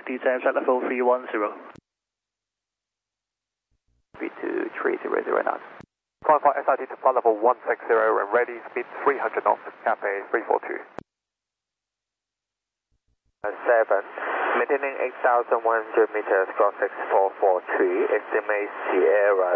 descend flight level 310. 32300 knots. Climb flight SID to flight level 160 and ready, speed 300 knots, Cathay 342. 7, maintaining 8,100 meters, cross 6443, estimate Sierra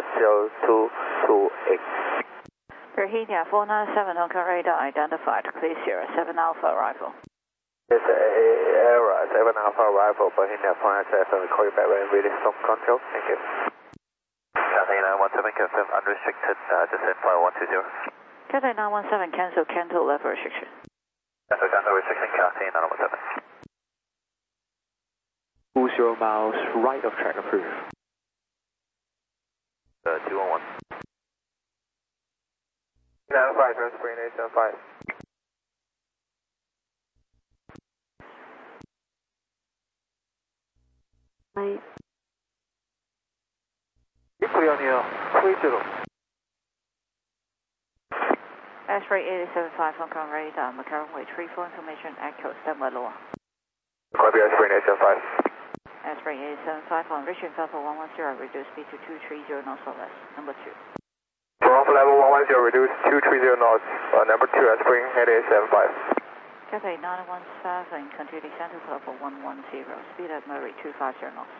0228. Virginia 497, Hong Kong radar identified, clear Sierra 7 Alpha arrival. It's Sierra 7 Alpha arrival, Virginia 497, call you back when release from control, thank you. Cathay 917, confirm unrestricted, descent flight 120. Cathay 917, cancel level restriction. Cancel restriction, Cathay 917. 20 miles right of track approved. 211. 95, spring 875. Right. Clear near 30. X-ray 875, Hong Kong radar, Macau runway 34 information, echo, standby lower. Copy, spring 875. X-ray 875 on reaching level 110, reduce speed to 230 knots or less. Number 2. Toronto level 110, reduce 230 knots, number 2 at spring 8875. Cathay 917, continue descent to level 110, speed at Murray 250 knots.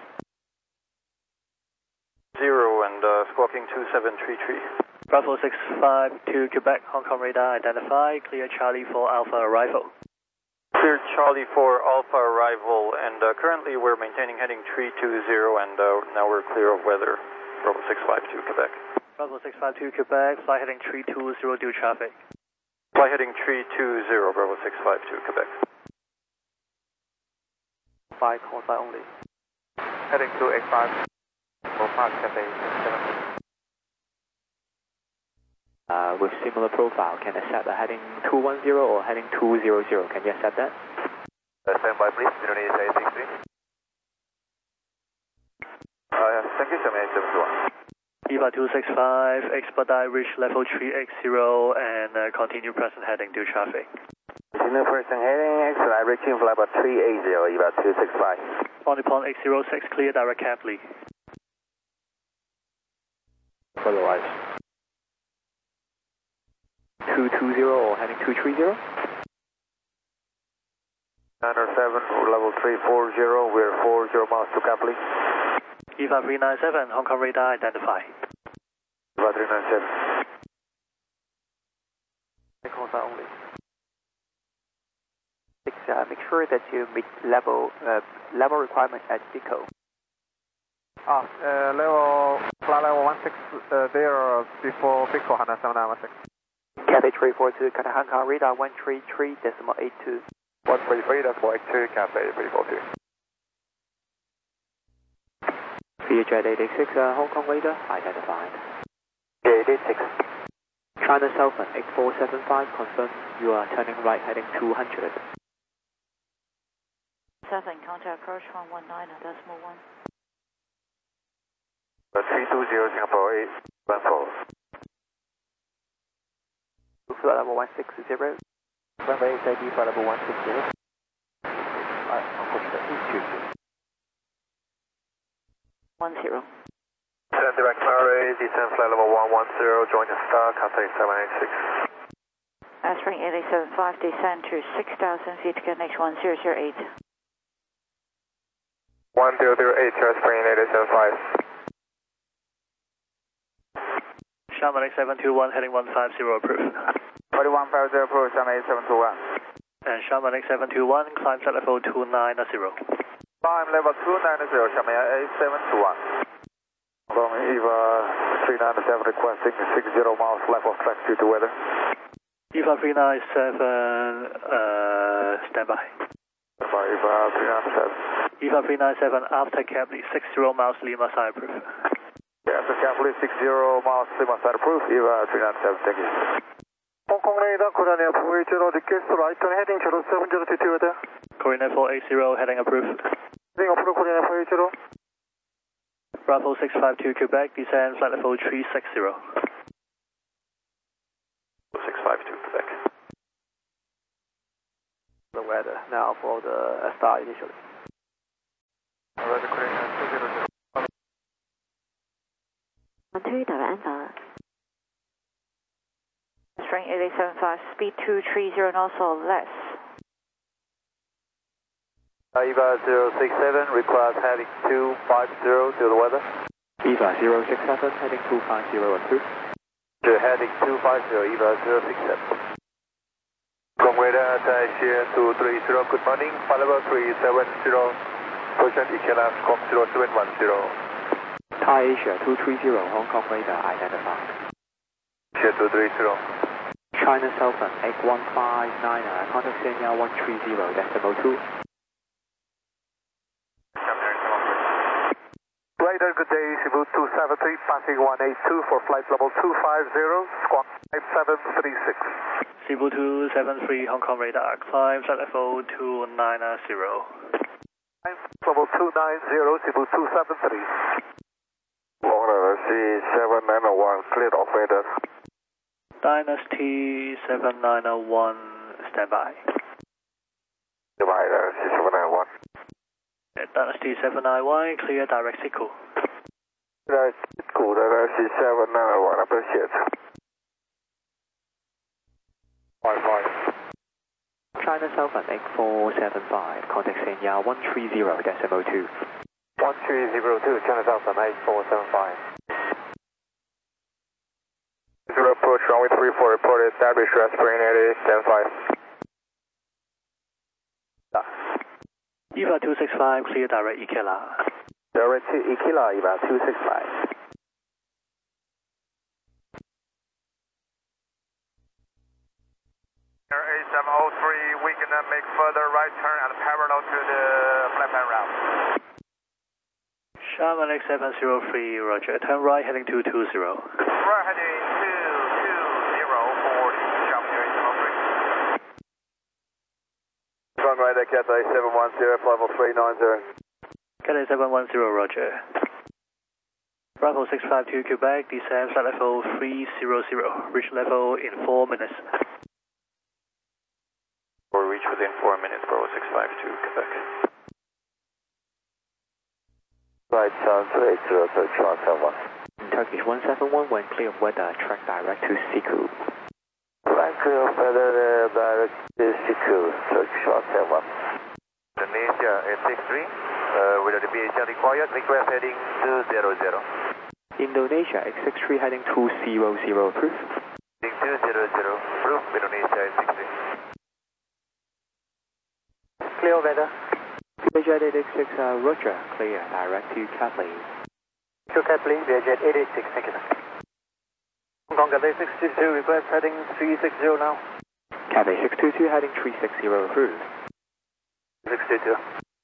0 and squawking 2733. Bravo 652 Quebec, Hong Kong radar identified, clear Charlie 4 Alpha arrival. Clear Charlie 4 Alpha arrival, and currently we're maintaining heading 320, and now we're clear of weather. Bravo 652 Quebec. Bravo 652 Quebec, flight heading 320 due traffic. Flight heading 320, Bravo 652 Quebec. 5 call sign only. Heading 285. For Park Cathay 7. With similar profile, can accept a heading 210 or heading 200? Can you accept that? Stand by please, Indonesia 863. Thank you, 7871. EVA 265, expedite reach level 380 and continue present heading due traffic. Continue present heading, expedite reaching level 380, EVA 265. On upon 806, clear direct Capley. Otherwise. 220 or heading 230? 907, level 340, we're 40 miles to Capley. EVA 397, Hong Kong radar identified. EVA 397. Call sign only. Make sure that you meet level requirement at DICO. Flight level 16 there before Pico 7916. Cathay 342, Cathay Hong Kong radar 133.82. 133.82, Cathay 342. VJ 886, Hong Kong radar identified. 886. China Southern 8475, confirm you are turning right heading 200. 7, contact approach 119.1. 320, Singapore 814. Flight level 160. Runway SID flight level 160. Unfortunately, 10. Send direct Murray, descend flight level 110, join the star, Cathay 786. Spring 875, descend to 6,000 feet, connect 1008. 1008, Spring 875. Sharman 721, heading 150 approved. 4150 approved, Sharman 8721. And Sharman 721, climb flight level 290. Climb level 290, Sharman 8721. EVA 397 requesting 60 miles left of track due to weather. EVA 397, standby. Standby, EVA 397. EVA 397, after Capley, 60 miles Lima side approved. After Capley, 60 miles Lima side approved, EVA 397, thank you. Hong Kong radar, Korean 480, request right on heading 0702 weather. Korean 480, heading approved. Heading approved, Korean 480. Bravo 652 Quebec, descend flight level 360. 652 Quebec. The weather now for the start initially. 2, direct enter. String 8875, speed 230 knots or less. EVA 067 requires heading 250 to the weather. EVA 067, heading 250 approved. To heading 250, EVA 067. Conway Thai 230, good morning, flight level 370, position Ikela, com 0710. Thai Asia 230, Hong Kong radar identified. Asia 230. China Southern 8159, contact Senya 130.2. Radar, good day, Cebu 273, passing 182 for flight level 250, squawk 5736. Cebu 273, Hong Kong radar, climb flight level 290. Level 290, Cebu 273. Long C7901, cleared operator. Dynasty 7901, standby. Divider C791. Dynasty 791, clear direct signal. Direct signal, C791, appreciate. China Southern 8475, contact Senya 130.2. 1302, China Southern 8475. Zero approach, runway 34 reported, established Raspberry 8875. EVA 265, clear direct Ikela. Direct to Ikela, EVA 265. A703, we can make further right turn and parallel to the flight plan route. Sharman X703, roger. Turn right heading 220. Right heading 220 for the Sharman A703. Front right, Cathay 710, level 390. Cathay 710, roger. Bravo 652 Quebec, descend flight level 300. Reach level in 4 minutes. Or reach within 4 minutes, Bravo 652 Quebec. Right, Charles 803, Charles 71. Turkish 171, when clear of weather, track direct to Siku. Right, clear of weather, direct to Siku, Turkish 171. Indonesia 863, with the deviation required, request heading 200. Indonesia X63 heading 200, approved. Heading 200, approved, Indonesia 863. Clear of weather. Vietjet 886, roger, clear, direct to Kathleen. To Kathleen, Vietjet 886, thank you. Hong Kong Cathay 622, request heading 360 now. Cathay 622 heading 360, approved. 622.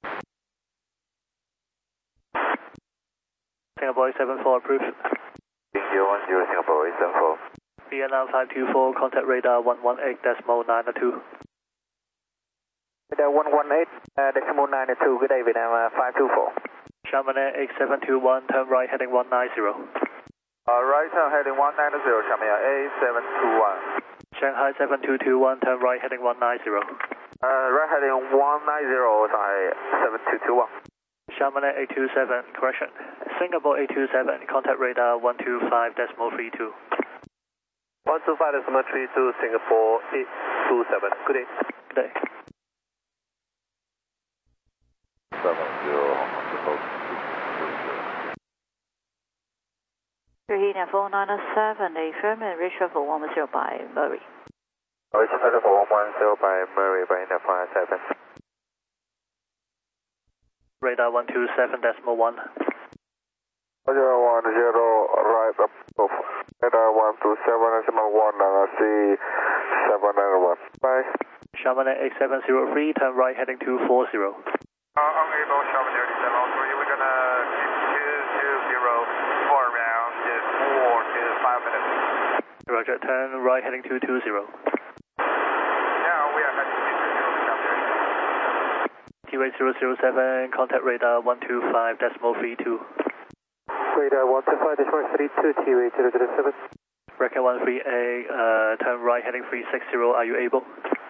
Singapore 74, approved. 010, Singapore 874. Vietnam 524, contact radar 118.92. Radar 118.92, good day, Vietnam 524. Sharman X721, turn right heading 190. Right turn heading 190, Sharman A721. Shanghai 7221, turn right heading 190. Right heading 190, Shanghai 7221. Sharman 827, correction. Singapore 827, contact radar 125.32. 125.32, Singapore 827, good day. Good day. 70, Tahiti 497, affirmative, reach level 110 by Murray. Reach level 110 by Murray, by the 57. Radar 127.1. Roger 10, right above. Radar 127.1, C791. Bye. Sharman X703, turn right heading 240. Unable, Sharman 3703, we're gonna keep 220 for around 4 to 5 minutes. Roger, turn right heading 220. Now we are heading 220, Sharman. T-rate 007, contact radar 125.32. Radar 125.32, T-rate 007. Reckon 13A, turn right heading 360, are you able?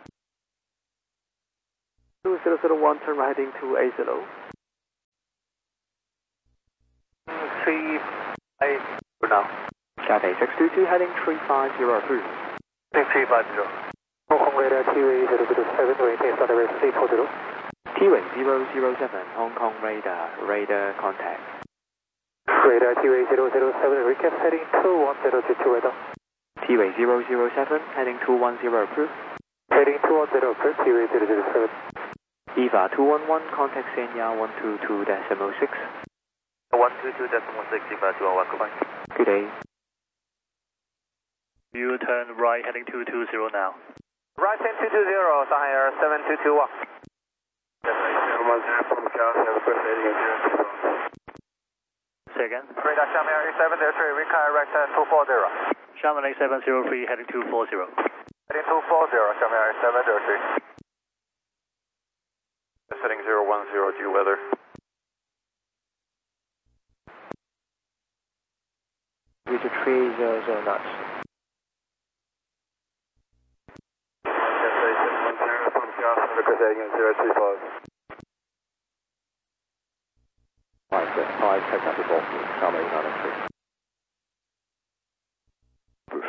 2001, turn right heading 280. 3, 8, now. Cathay 622 heading 350 approved. 350. Hong Kong radar T-Way 007, maintain standard rate 340. T-Way 007, Hong Kong radar contact. Radar T-Way 007, recap heading 210 to radar. T-Way 007, heading 210 approved. Heading 210 approved, T-Way 007. EVA 211, contact Senya 122.6. 122.6, EVA 211, goodbye. Good day. You turn right heading 220 now. Right 10220, Shanghai Air 7221. Say again. Radar Xiamen Air 8703, we can direct 240. Xiamen 8703 heading 240. Heading 240, Xiamen Air 8703. Heading 010, due weather. With 300 knots. Five technical ball, Xiamen 903. Proof.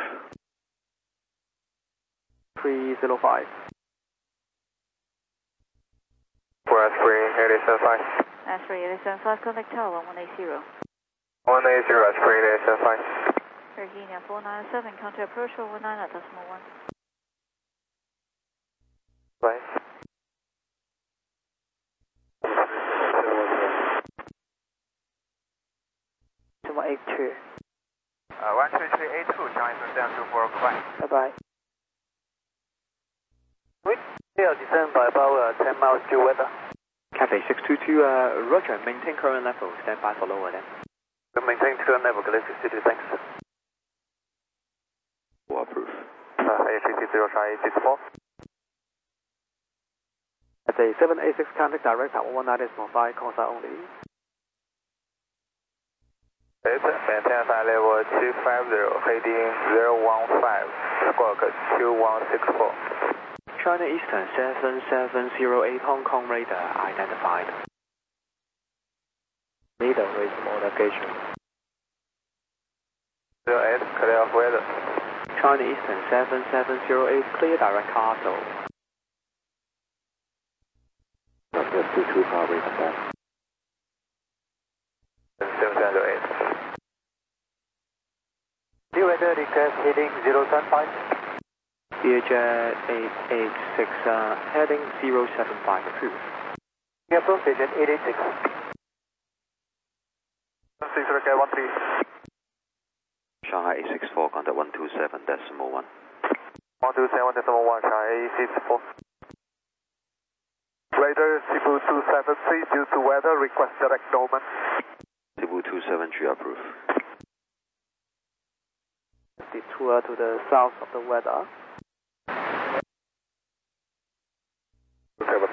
305. West 3875. S3875, contact tower 1180. 180, West 3875. Virginia 497, contact approach over 9.1. Bye. 182. 13382, Shanghai is down 24, goodbye. Bye bye. Yeah, descend by about 10 miles due weather. Cathay 622, roger, maintain current level, stand by for lower then. We maintain current level, Galaxy City, thanks. Approved. AHC 0, Shanghai 64. Cathay 786, contact direct at 190.5, call sign only. Maintain flight level 250, heading 015, squawk 2164. China Eastern 7708, Hong Kong radar identified. Radar raise modification. 08, clear of weather. China Eastern 7708, clear direct castle. Northwest 22, power rate back. 7708. New weather request heading 075. Learjet 886, heading 075 approved. Airport station 886. 60K13. Shanghai 864, contact 127.1. 127.1, Shanghai 864. Radar Cebu 273, due to weather, request direct Dolman. Cebu 273 approved. Detour to the south of the weather. 7.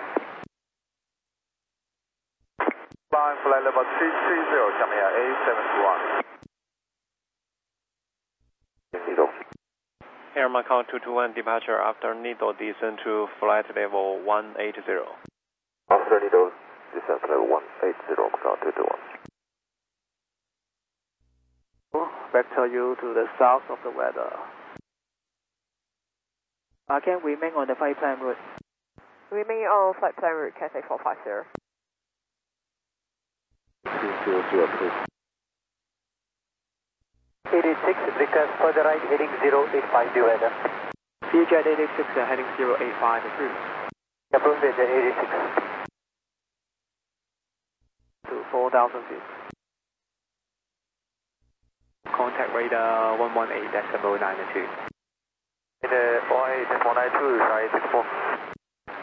Line flight level 330, Xiamen Air 8721. Air Macau 221, departure after Nido, descend to flight level 180. After Nido, descend level 180, Macau 221. Vector you to the south of the weather. Can remain on the flight plan route. Remain on flight plan route, Cathay 450. 200 approved. 86, request further right heading 085 due weather. Learjet 886, heading 085 approved. Approved at 86. To 4,000 feet. Contact radar 118.92. 118.92, Shanghai 64.